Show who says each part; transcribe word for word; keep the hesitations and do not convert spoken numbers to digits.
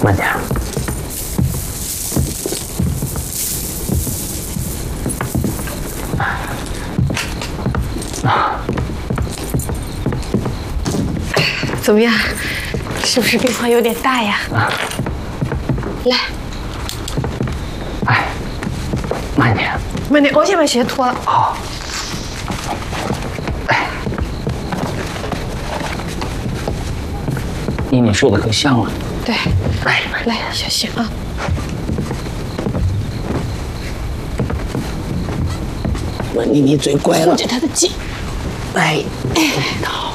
Speaker 1: 慢点。啊，
Speaker 2: 怎么样？是不是病房有点大呀？啊，来。
Speaker 1: 哎，慢点，
Speaker 2: 慢点，我先把鞋脱了。
Speaker 1: 好。哎，妮妮睡得可香了。
Speaker 2: 对，
Speaker 1: 来
Speaker 2: 来，小心啊。
Speaker 1: 我妮妮最乖了，
Speaker 2: 护着她的颈。
Speaker 1: 哎，好。